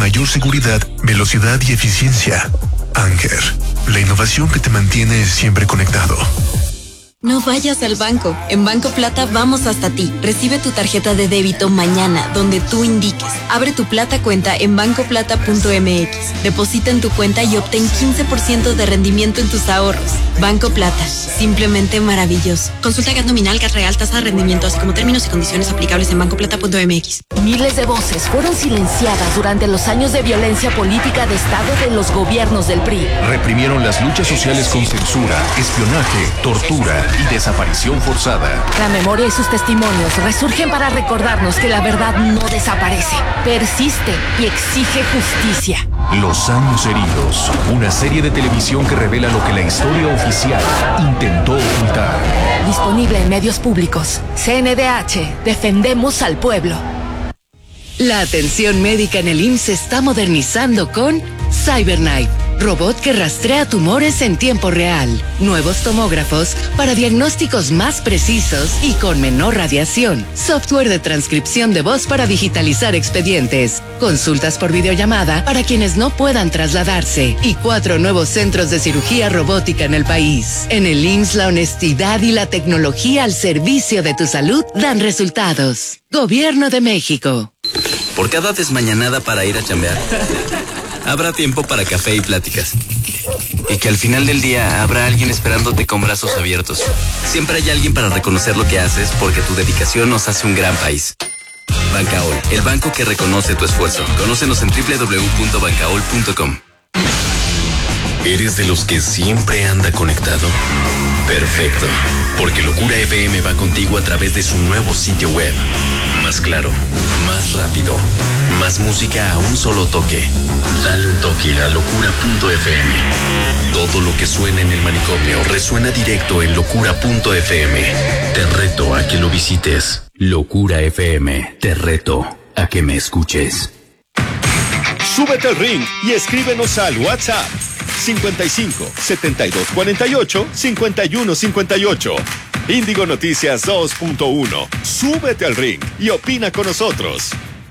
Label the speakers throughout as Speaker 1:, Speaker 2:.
Speaker 1: mayor seguridad, velocidad y eficiencia. Anker, la innovación que te mantiene siempre conectado.
Speaker 2: No vayas al banco. En Banco Plata vamos hasta ti. Recibe tu tarjeta de débito mañana, donde tú indiques. Abre tu Plata cuenta en bancoplata.mx. Deposita en tu cuenta y obtén 15% de rendimiento en tus ahorros. Banco Plata. Simplemente maravilloso. Consulta GAT nominal, GAT real, tasa de rendimiento, así como términos y condiciones aplicables en bancoplata.mx.
Speaker 3: Miles de voces fueron silenciadas durante los años de violencia política de Estado de los gobiernos del PRI.
Speaker 4: Reprimieron las luchas sociales con censura, espionaje, tortura y desaparición forzada.
Speaker 3: La memoria y sus testimonios resurgen para recordarnos que la verdad no desaparece, persiste y exige justicia.
Speaker 4: Los años heridos, una serie de televisión que revela lo que la historia oficial intentó ocultar.
Speaker 3: Disponible en medios públicos. CNDH, defendemos al pueblo.
Speaker 5: La atención médica en el IMSS se está modernizando con CyberKnife, robot que rastrea tumores en tiempo real. Nuevos tomógrafos para diagnósticos más precisos y con menor radiación. Software de transcripción de voz para digitalizar expedientes. Consultas por videollamada para quienes no puedan trasladarse. Y 4 nuevos centros de cirugía robótica en el país. En el IMSS, la honestidad y la tecnología al servicio de tu salud dan resultados. Gobierno de México.
Speaker 6: Por cada desmañanada para ir a chambear, habrá tiempo para café y pláticas. Y que al final del día habrá alguien esperándote con brazos abiertos. Siempre hay alguien para reconocer lo que haces, porque tu dedicación nos hace un gran país. Bancaol, el banco que reconoce tu esfuerzo. Conócenos en www.bancaol.com.
Speaker 7: ¿Eres de los que siempre anda conectado? Perfecto, porque Locura FM va contigo a través de su nuevo sitio web. Más claro, más rápido, más música a un solo toque. Dale un toque a locura.fm. Todo lo que suena en el manicomio resuena directo en locura.fm. Te reto a que lo visites. Locura FM, te reto a que me escuches.
Speaker 8: Súbete al ring y escríbenos al WhatsApp 55 72 48 51 58. Índigo Noticias 2.1. Súbete al ring y opina con nosotros.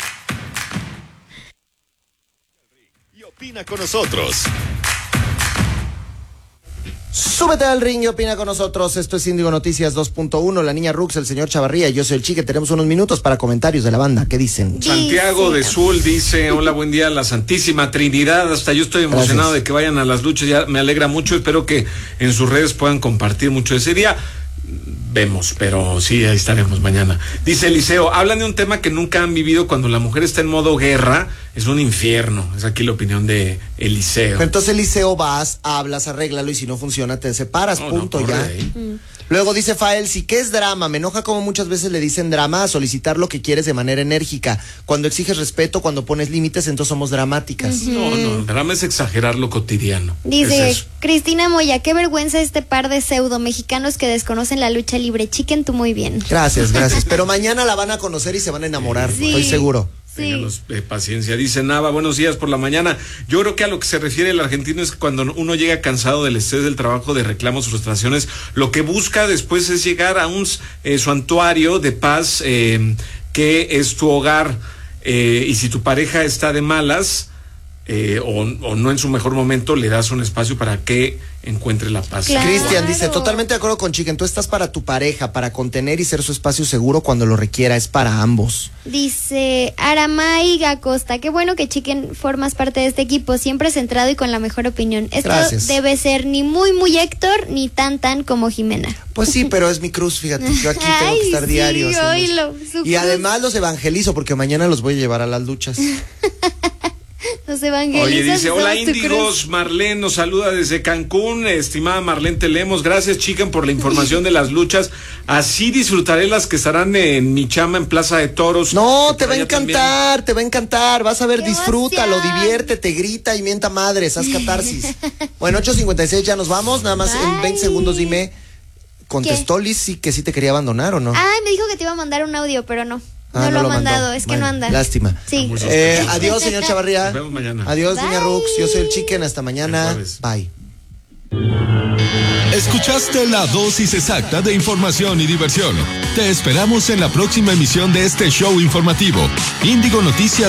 Speaker 9: Súbete al ring y opina con nosotros. Esto es Índigo Noticias 2.1. La niña Rux, el señor Chavarría y yo soy el Chique. Tenemos unos minutos para comentarios de la banda. ¿Qué dicen?
Speaker 10: Santiago de Sul dice: hola, buen día, la Santísima Trinidad. Hasta yo estoy emocionado de que vayan a las luchas. Ya me alegra mucho. Espero que en sus redes puedan compartir mucho ese día. Vemos, pero sí, ahí estaremos mañana. Dice Eliseo: hablan de un tema que nunca han vivido. Cuando la mujer está en modo guerra, es un infierno. Es aquí la opinión de Eliseo.
Speaker 9: Entonces, Eliseo, vas, hablas, arréglalo, y si no funciona, te separas, punto, ya. Luego dice Fael: sí, ¿qué es drama? Me enoja como muchas veces le dicen drama a solicitar lo que quieres de manera enérgica. Cuando exiges respeto, cuando pones límites, entonces somos dramáticas.
Speaker 10: No, drama es exagerar lo cotidiano.
Speaker 11: Dice Cristina Moya: qué vergüenza este par de pseudo mexicanos que desconocen la lucha libre. Chiquen, tú muy bien.
Speaker 9: Gracias. Pero mañana la van a conocer y se van a enamorar, estoy seguro.
Speaker 10: Ténganos paciencia. Dice Nava: buenos días por la mañana. Yo creo que a lo que se refiere el argentino es que cuando uno llega cansado del estrés del trabajo, de reclamos, frustraciones, lo que busca después es llegar a un santuario de paz, que es tu hogar. Y si tu pareja está de malas, o no en su mejor momento, le das un espacio para que encuentre la paz.
Speaker 9: Claro. Cristian dice: totalmente de acuerdo con Chiquen. Tú estás para tu pareja, para contener y ser su espacio seguro cuando lo requiera. Es para ambos.
Speaker 11: Dice Aramay Acosta: qué bueno que Chiquen formas parte de este equipo, siempre centrado y con la mejor opinión. Esto debe ser ni muy Héctor, ni tan como Jimena.
Speaker 9: Pues sí, pero es mi cruz, fíjate. Yo aquí tengo que estar diario. Y además los evangelizo, porque mañana los voy a llevar a las luchas.
Speaker 11: Los evangelizas.
Speaker 10: Oye, dice: hola Índigos, Marlene nos saluda desde Cancún. Estimada Marlene, te leemos. Gracias, Chiquen, por la información de las luchas. Así disfrutaré las que estarán en mi chama en Plaza de Toros.
Speaker 9: No, te va a encantar, te va a encantar. Vas a ver, disfrútalo, diviértete, grita y mienta madres, haz catarsis. Bueno, 8:56, ya nos vamos. Nada más en 20 segundos dime, ¿contestó Liz sí que sí te quería abandonar o no?
Speaker 11: Ay, me dijo que te iba a mandar un audio, pero no. No lo ha mandado, es que no anda.
Speaker 9: Lástima.
Speaker 11: Sí.
Speaker 9: Adiós, señor Chavarría.
Speaker 10: Nos vemos mañana.
Speaker 9: Adiós, doña Rux. Yo soy el Chiquen. Hasta mañana. Bye.
Speaker 12: Escuchaste la dosis exacta de información y diversión. Te esperamos en la próxima emisión de este show informativo. Índigo Noticias